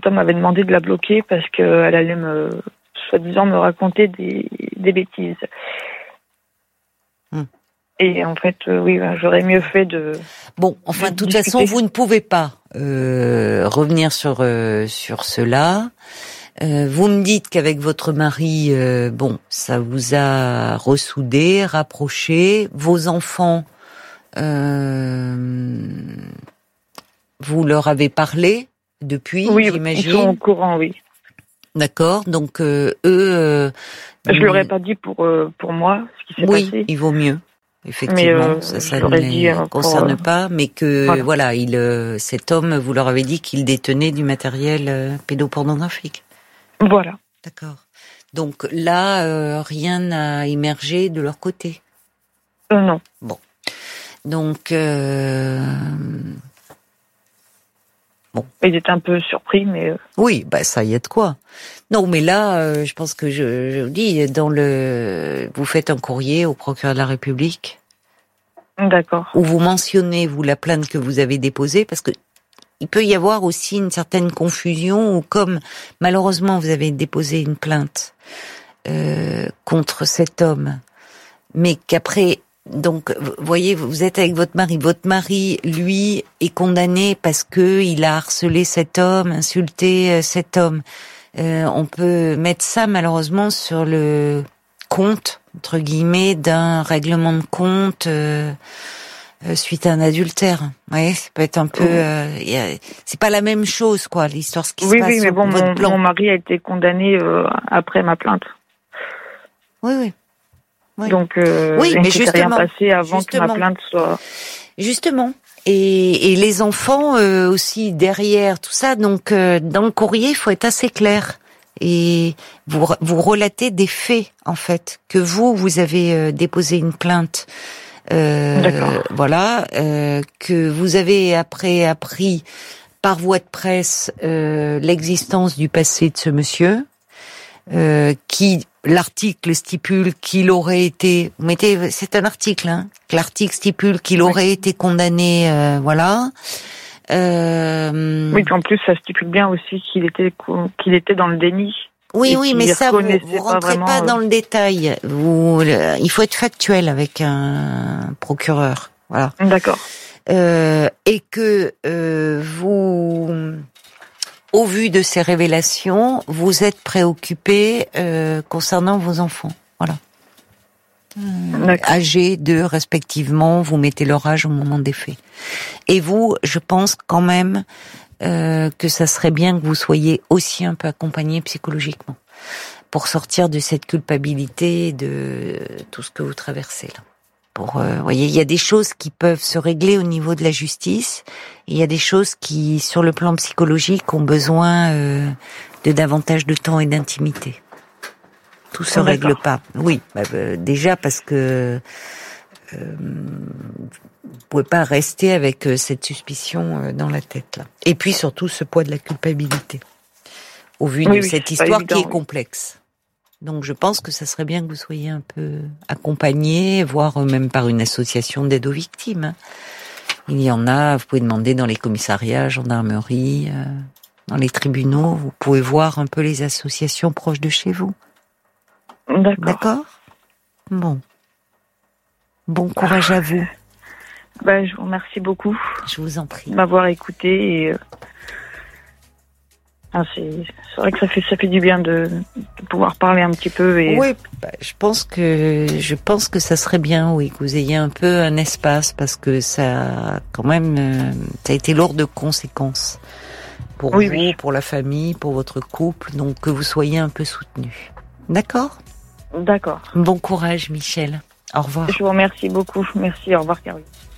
cet homme avait demandé de la bloquer parce qu'elle allait soi-disant me raconter des bêtises. Et en fait, oui, j'aurais mieux fait de... Bon, enfin, de toute façon, vous ne pouvez pas revenir sur cela. Vous me dites qu'avec votre mari, ça vous a ressoudé, rapproché. Vos enfants, vous leur avez parlé depuis, oui, j'imagine. Ils sont au courant, oui. D'accord, donc eux... je leur ai pas dit pour moi ce qui s'est passé. Oui, il vaut mieux. Effectivement, ça ne les concerne pas, mais que voilà, cet homme, vous leur avez dit qu'il détenait du matériel pédopornographique. Voilà. D'accord. Donc là, rien n'a émergé de leur côté. Non. Bon. Donc bon. Ils étaient un peu surpris, mais oui, ça y est de quoi. Non, mais là, je pense que je vous dis, vous faites un courrier au procureur de la République. D'accord. Où vous mentionnez, la plainte que vous avez déposée, parce que il peut y avoir aussi une certaine confusion, ou comme, malheureusement, vous avez déposé une plainte contre cet homme, mais qu'après, donc, vous voyez, vous êtes avec votre mari, lui, est condamné parce que il a harcelé cet homme, insulté cet homme. On peut mettre ça malheureusement sur le compte, entre guillemets, d'un règlement de compte suite à un adultère. Vous voyez, ça peut être un peu... c'est pas la même chose, quoi, l'histoire, ce qui se passe. Oui, mais bon, votre plan. mon mari a été condamné après ma plainte. Oui. Donc, oui, mais justement, rien passé avant que ma plainte soit... Justement. Et les enfants aussi derrière tout ça. Donc dans le courrier, il faut être assez clair et vous relatez des faits en fait que vous avez déposé une plainte. Voilà, que vous avez après appris par voie de presse l'existence du passé de ce monsieur, qui l'article stipule qu'il aurait été, c'est un article, hein, que l'article stipule qu'il aurait été condamné, voilà. Oui, en plus ça stipule bien aussi qu'il était dans le déni. Oui, mais ça, vous rentrez pas dans le détail. Il faut être factuel avec un procureur, voilà. D'accord. Et que vous, au vu de ces révélations, vous êtes préoccupé concernant vos enfants, voilà. Âgés de respectivement, vous mettez leur âge au moment des faits. Et vous, je pense quand même que ça serait bien que vous soyez aussi un peu accompagné psychologiquement pour sortir de cette culpabilité, de tout ce que vous traversez là. Voyez, il y a des choses qui peuvent se régler au niveau de la justice, et il y a des choses qui, sur le plan psychologique, ont besoin de davantage de temps et d'intimité. Tout se règle pas. Oui, déjà parce que vous pouvez pas rester avec cette suspicion dans la tête là. Et puis surtout ce poids de la culpabilité au vu de cette histoire qui est complexe. Donc je pense que ça serait bien que vous soyez un peu accompagné, voire même par une association d'aide aux victimes. Il y en a, vous pouvez demander dans les commissariats, gendarmerie, dans les tribunaux, vous pouvez voir un peu les associations proches de chez vous. D'accord. Bon courage à vous. Je vous remercie beaucoup. Je vous en prie. De m'avoir écouté et c'est vrai que ça fait du bien de pouvoir parler un petit peu. Et... Oui, je pense que ça serait bien, oui, que vous ayez un peu un espace parce que ça, quand même, ça a été lourd de conséquences pour vous, pour la famille, pour votre couple, donc que vous soyez un peu soutenu. D'accord ? D'accord. Bon courage, Michel. Au revoir. Je vous remercie beaucoup. Merci. Au revoir, Caroline.